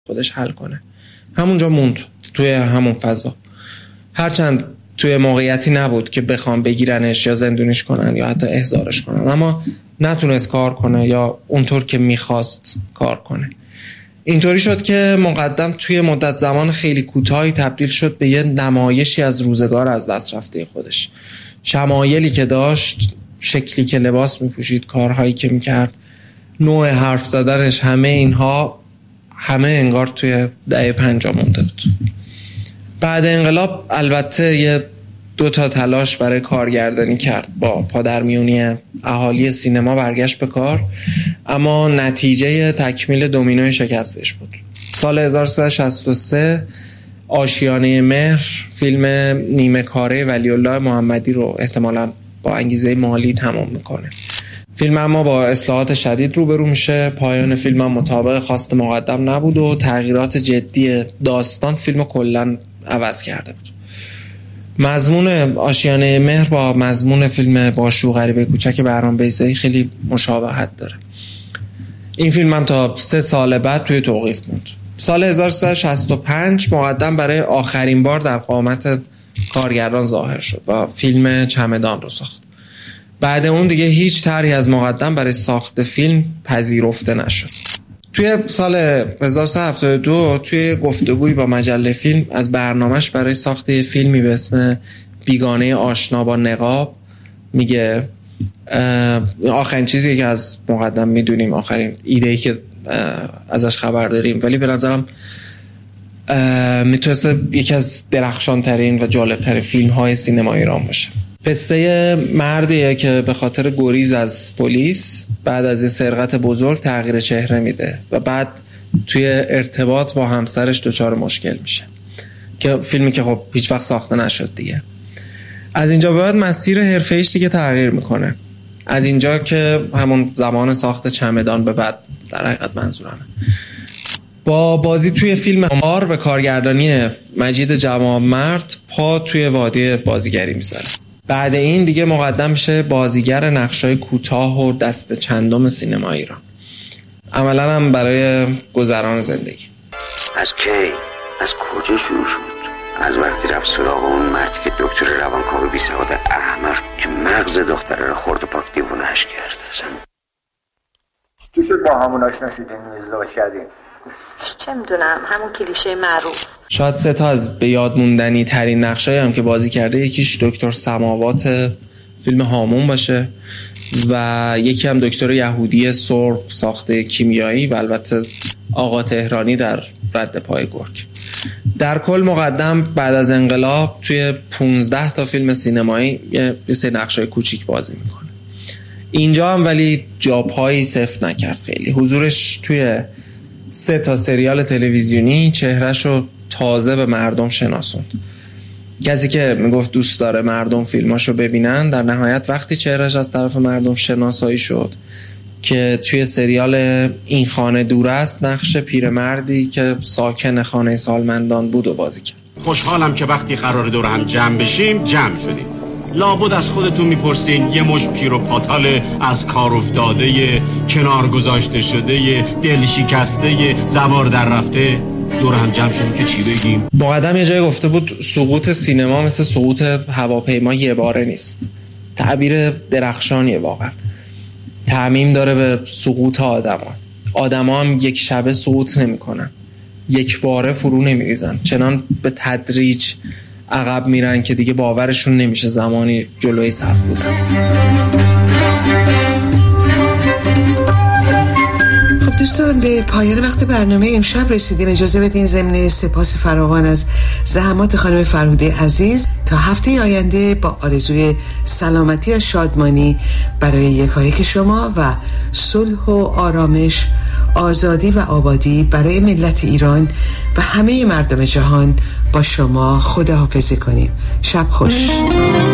خودش حل کنه. همونجا موند توی همون فضا، هرچند توی موقعیتی نبود که بخوام بگیرنش یا زندونیش کنن یا حتی احضارش کنن، اما نتونست کار کنه یا اونطور که میخواست کار کنه. اینطوری شد که مقدم توی مدت زمان خیلی کوتاهی تبدیل شد به یه نمایشی از روزگار از دست رفته خودش. شمایلی که داشت، شکلی که لباس میپوشید، کارهایی که میکرد، نوع حرف زدنش، همه اینها همه انگار توی دهه 50 مونده بود. بعد انقلاب البته یه 2 تلاش برای کارگردانی کرد، با پادرمیونی اهالی سینما برگشت به کار، اما نتیجه تکمیل دومینوی شکستش بود. سال 1363 آشیانه مهر، فیلم نیمه کاره ولی‌الله محمدی رو احتمالاً با انگیزه مالی تمام میکنه. فیلم اما با اصلاحات شدید روبرو میشه. پایان فیلم هم مطابق خواست مقدم نبود و تغییرات جدی داستان فیلم کلاً عوض کرده بود. مضمون آشیانه مهر با مضمون فیلم باشو غریبه کوچک بهرام بیضایی خیلی مشابهت داره. این فیلم هم تا 3 سال بعد توی توقیف موند. سال 1365 مقدم برای آخرین بار در قامت کارگردان ظاهر شد و فیلم چمدان رو ساخت. بعد اون دیگه هیچ طرحی از مقدم برای ساخت فیلم پذیرفته نشد. توی سال 1372 توی گفتگویی با مجله فیلم از برنامه‌اش برای ساخت فیلمی به اسم بیگانه آشنا با نقاب میگه. آخرین چیزی که از مقدم میدونیم، آخرین ایده‌ای که ازش خبر داریم، ولی به نظرم میتونسته یکی از درخشان‌ترین و جالب‌ترین فیلم‌های سینما ایران باشه. قصه مردیه که به خاطر گریز از پلیس بعد از یه سرقت بزرگ تغییر چهره میده و بعد توی ارتباط با همسرش دچار مشکل میشه، که فیلمی که خب هیچ وقت ساخته نشد دیگه. از اینجا به بعد مسیر حرفه‌ایش دیگه تغییر میکنه. از اینجا که همون زمان ساخت چمدان به بعد در حقیقت منظورمه. با بازی توی فیلم مار به کارگردانی مجید جوانمرد پا توی وادی بازیگری میذاره. بعد این دیگه مقدم میشه بازیگر نقشای کوتاه و دست چندم سینما ایران، عملا هم برای گذران زندگی. از کی؟ از کجا شروع شد؟ از وقتی رفت سراغ اون مردی که دکتر روانکاو بی سواد احمق که مغز دختره رو خورد و پاک دیوونه‌اش کرد. چی شد با همون آشنا شدین ازدواج کردین؟ چه میدونم، همون کلیشه معروف. شاید 3 از به یاد موندنی ترین نقشایی هم که بازی کرده، یکیش دکتر سماوات فیلم هامون باشه و یکی هم دکتر یهودی سرب ساخته کیمیایی و البته آقا تهرانی در رد پای گرگ. در کل مقدم بعد از انقلاب توی 15 تا فیلم سینمایی یه سری نقشای کوچیک بازی میکنه. اینجا هم ولی جابهایی صفر نکرد. خیلی حضورش توی 3 تا سریال تلویزیونی چهرهشو تازه به مردم شناسوند. کسی که میگفت دوست داره مردم فیلماشو ببینن، در نهایت وقتی چهرهش از طرف مردم شناسایی شد که توی سریال این خانه دور است نقش پیرمردی که ساکن خانه سالمندان بود و بازی کرد. خوشحالم که وقتی قرار دور هم جمع بشیم جمع شدیم. لابد از خودتون میپرسین یه مش پیر و پاتال از کار افتاده، کنار گذاشته شده، دل شکسته، زوار در رفته دور هم جمع شدیم که چی بگیم؟ مقدم یه جای گفته بود سقوط سینما مثل سقوط هواپیما یه باره نیست. تعبیر درخشانیه واقعا. تعمیم داره به سقوط آدما هم یک شبه سقوط نمی‌کنن، یک باره فرو نمی‌ریزن، چنان به تدریج عقب میرن که دیگه باورشون نمیشه زمانی جلوی صف بودن. خب دوستان، به پایان وقت برنامه امشب رسیدیم. اجازه بدین ضمن سپاس فراوان از زحمات خانم فرهوده عزیز تا هفته آینده با آرزوی سلامتی و شادمانی برای یکایک شما و صلح و آرامش، آزادی و آبادی برای ملت ایران و همه مردم جهان با شما خداحافظی کنیم. شب خوش.